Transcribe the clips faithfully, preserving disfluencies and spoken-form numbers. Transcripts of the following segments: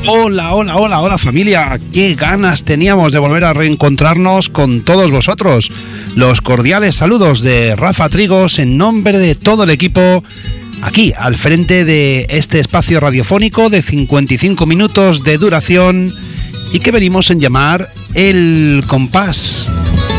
Hola, hola, hola, hola familia, qué ganas teníamos de volver a reencontrarnos con todos vosotros. Los cordiales saludos de Rafa Trigos en nombre de todo el equipo, aquí al frente de este espacio radiofónico de cincuenta y cinco minutos de duración y que venimos en llamar El Compás.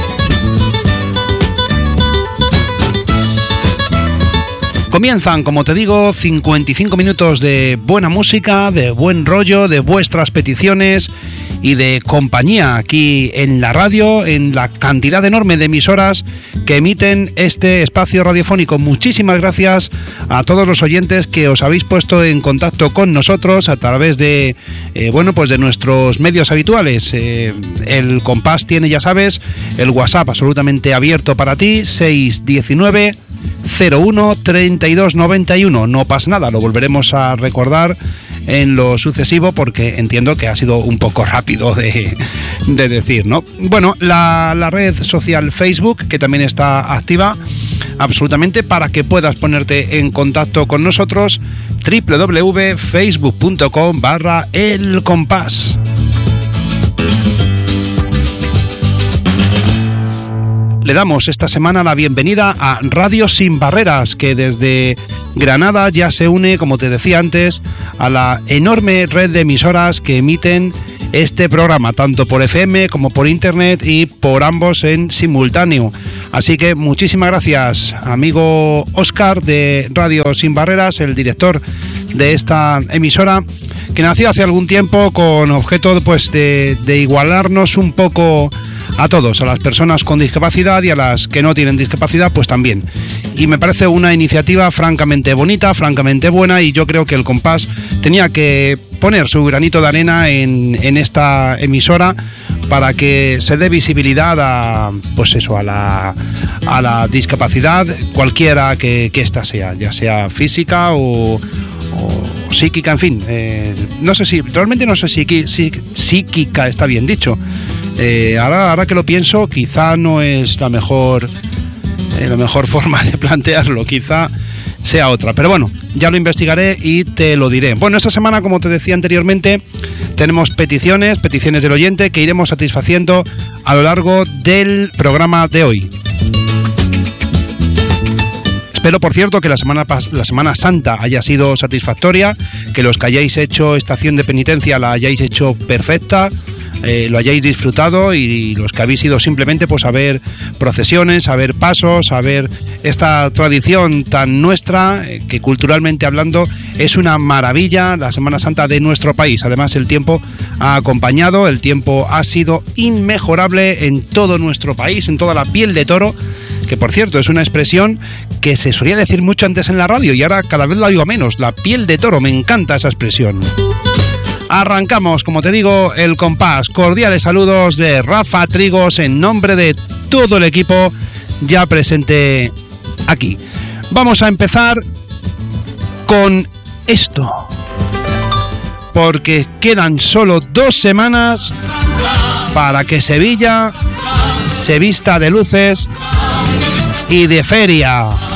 Comienzan, como te digo, cincuenta y cinco minutos de buena música, de buen rollo, de vuestras peticiones y de compañía aquí en la radio, en la cantidad enorme de emisoras que emiten este espacio radiofónico. Muchísimas gracias a todos los oyentes que os habéis puesto en contacto con nosotros a través de, eh, bueno, pues de nuestros medios habituales. Eh, el Compás tiene, ya sabes, el WhatsApp absolutamente abierto para ti, seis diecinueve cero uno treinta y dos noventa y uno. No pasa nada, lo volveremos a recordar en lo sucesivo porque entiendo que ha sido un poco rápido de, de decir, ¿no? Bueno, la, la red social Facebook, que también está activa absolutamente para que puedas ponerte en contacto con nosotros, doble u doble u doble u punto facebook punto com barra el compás. Le damos esta semana la bienvenida a Radio Sin Barreras, que desde Granada ya se une, como te decía antes, a la enorme red de emisoras que emiten este programa, tanto por F M como por Internet y por ambos en simultáneo. Así que muchísimas gracias, amigo Óscar de Radio Sin Barreras, el director de esta emisora, que nació hace algún tiempo con objeto pues de, de igualarnos un poco a todos, a las personas con discapacidad y a las que no tienen discapacidad, pues también. Y me parece una iniciativa francamente bonita, francamente buena, y yo creo que el Compás tenía que poner su granito de arena en, en esta emisora para que se dé visibilidad a, pues eso, a la, a la discapacidad, cualquiera que, que ésta sea, ya sea física o, o psíquica, en fin. Eh, no sé si, realmente no sé si, si psíquica está bien dicho. Eh, ahora, ahora que lo pienso, quizá no es la mejor, eh, la mejor forma de plantearlo, quizá sea otra, pero bueno, ya lo investigaré y te lo diré. Bueno, esta semana, como te decía anteriormente, tenemos peticiones, peticiones del oyente que iremos satisfaciendo a lo largo del programa de hoy. Espero, por cierto, que la semana, la Semana Santa haya sido satisfactoria, que los que hayáis hecho estación de penitencia la hayáis hecho perfecta, Eh, lo hayáis disfrutado, y los que habéis ido simplemente pues a ver procesiones, a ver pasos, a ver esta tradición tan nuestra, eh, que culturalmente hablando es una maravilla, la Semana Santa de nuestro país. Además, el tiempo ha acompañado, el tiempo ha sido inmejorable en todo nuestro país, en toda la piel de toro, que por cierto es una expresión que se solía decir mucho antes en la radio y ahora cada vez la digo menos. La piel de toro, me encanta esa expresión. Arrancamos, como te digo, el Compás. Cordiales saludos de Rafa Trigos en nombre de todo el equipo ya presente aquí. Vamos a empezar con esto, porque quedan solo dos semanas para que Sevilla se vista de luces y de feria.